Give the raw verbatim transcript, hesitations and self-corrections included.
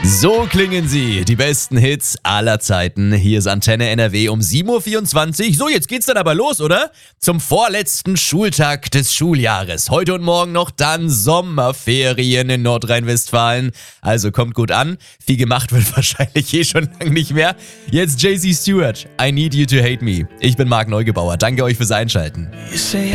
So klingen sie, die besten Hits aller Zeiten. Hier ist Antenne N R W um sieben Uhr vierundzwanzig. So, jetzt geht's dann aber los, oder? Zum vorletzten Schultag des Schuljahres. Heute und morgen noch dann Sommerferien in Nordrhein-Westfalen. Also kommt gut an. Viel gemacht wird wahrscheinlich eh schon lange nicht mehr. Jetzt J C Stewart, I Need You to Hate Me. Ich bin Marc Neugebauer. Danke euch fürs Einschalten. You say